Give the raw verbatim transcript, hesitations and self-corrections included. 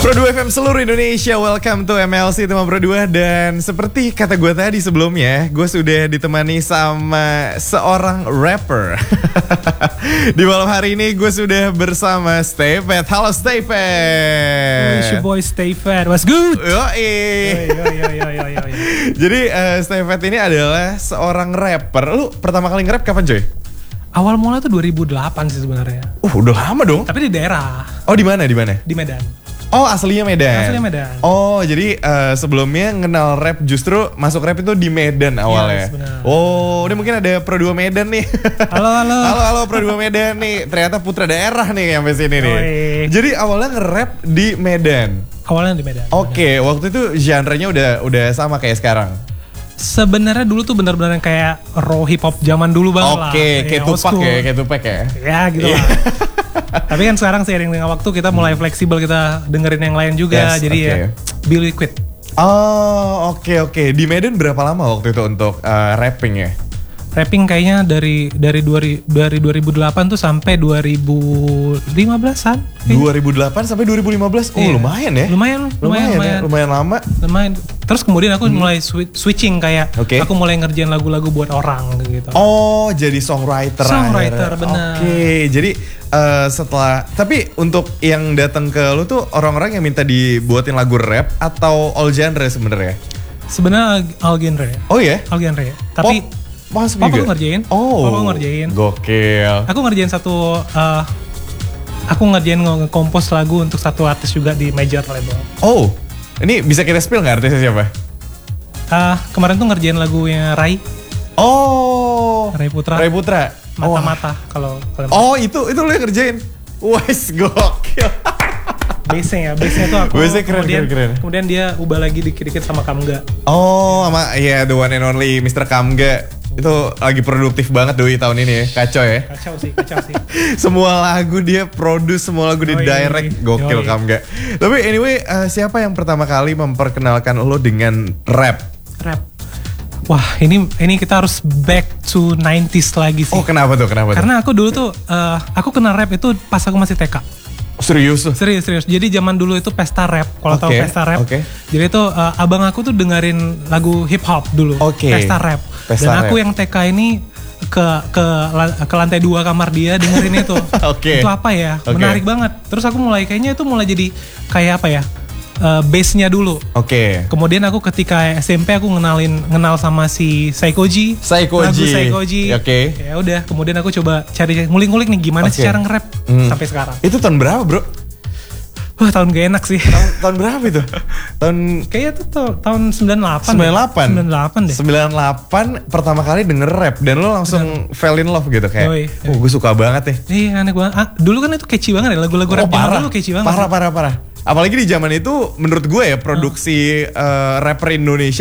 Pro dua F M seluruh Indonesia, welcome to M L C Tema Pro dua. Dan seperti kata gue tadi sebelumnya, gue sudah ditemani sama seorang rapper. Di malam hari ini gue sudah bersama Stay Fat. Halo Stay Fat. It's your boy Stay Fat, what's good? Yoi. Jadi uh, Stay Fat ini adalah seorang rapper. Lu pertama kali nge-rap kapan coy? Awal mula tuh dua ribu delapan sih sebenarnya. Uh udah lama dong. Tapi di daerah. Oh di mana di mana? Di Medan. Oh aslinya Medan. Aslinya Medan. Oh jadi uh, sebelumnya kenal rap justru masuk rap itu di Medan awalnya. Yes, benar. Oh ini mungkin ada Pro dua Medan nih. Halo halo. Halo halo Pro dua Medan nih. Ternyata putra daerah nih sampai sini nih. Oi. Jadi awalnya nge-rap di Medan. Awalnya di Medan. Oke, okay, waktu itu genre-nya udah udah sama kayak sekarang. Sebenarnya dulu tuh benar-benar kayak raw hip hop zaman dulu banget lah. Oke, kayak Ya, Tupac old school. ya, kayak Tupac ya. Ya gitu Iya. lah. Tapi kan sekarang seiring dengan waktu kita mulai fleksibel, kita dengerin yang lain juga. Yes, jadi okay. ya be liquid. Oh, oke okay, oke. Okay. Di Medan berapa lama waktu itu untuk uh, rapping ya? Rapping kayaknya dari dari dua ribu delapan tuh sampai dua ribu lima belasan. dua ribu delapan sampai dua ribu lima belas. Oh, Iya. lumayan ya. Lumayan, Lumayan, lumayan, ya? lumayan. lumayan lama. Lumayan. Terus kemudian aku hmm. mulai swi- switching kayak Okay. aku mulai ngerjain lagu-lagu buat orang gitu. Oh, jadi songwriter. Songwriter, akhirnya. benar. Oke, okay, jadi uh, setelah tapi untuk yang datang ke lu tuh orang-orang yang minta dibuatin lagu rap atau all genre sebenarnya? Sebenarnya all genre. Oh ya? All genre. Tapi Pop, masuk pop juga? aku ngerjain. Oh, Pop aku ngerjain. Gokil. Aku ngerjain satu uh, aku ngerjain nge-compose lagu untuk satu artis juga di major label. Oh, ini bisa kita spill nggak artisnya siapa? Uh, kemarin tuh ngerjain lagunya Rai. Oh, Rai Putra. Rai Putra. Mata-mata kalau kalian. Oh, itu itu lu yang ngerjain. Wes gokil. Bass-nya ya, bass-nya tuh aku. Bass-nya keren, kemudian, keren, keren. kemudian dia ubah lagi dikit-dikit sama Kamga. Oh, sama ya the one and only mister Kamga. Itu lagi produktif banget Doi tahun ini ya. Kacau ya. Kacau sih, kacau sih. Semua lagu dia produce, semua lagu dia Yoi, direct. Gokil yoi. Kamga. Tapi anyway, uh, siapa yang pertama kali memperkenalkan lo dengan rap? Rap. Wah, ini ini kita harus back to nineties lagi sih. Oh, kenapa tuh? Kenapa tuh? Karena aku dulu tuh uh, aku kenal rap itu pas aku masih T K. Serius tuh? Serius, serius. Jadi zaman dulu itu pesta rap. Kalau Oke, tahu pesta rap. oke. Jadi itu uh, abang aku tuh dengerin lagu hip hop dulu. Oke. Pesta rap. Pesta Dan aku rap. yang T K ini ke ke ke lantai dua kamar dia dengerin itu. Oke. Itu apa ya? Oke. Menarik banget. Terus aku mulai kayaknya itu mulai jadi kayak apa ya? Uh, bass-nya dulu. Oke. Kemudian aku ketika S M P aku ngenalin ngenal sama si Saikoji. Saikoji. Lagu Saikoji. Oke. Ya udah, kemudian aku coba cari ngulik-ngulik nih gimana sih Oke. cara nge-rap Hmm. sampai sekarang. Itu tahun berapa bro? Wah, tahun gak enak sih. Tahun, tahun berapa itu? Tahun Kayaknya tuh ta- tahun sembilan puluh delapan. sembilan puluh delapan. sembilan puluh delapan deh. sembilan puluh delapan pertama kali denger rap dan lo langsung fell in love gitu kayak. Yoi, Oh, gue suka banget nih. Iya, aneh banget. Ah, dulu kan itu catchy banget ya, lagu-lagu rap zaman dulu catchy banget. Parah, parah, parah. Apalagi di zaman itu menurut gue ya produksi uh, rapper Indonesia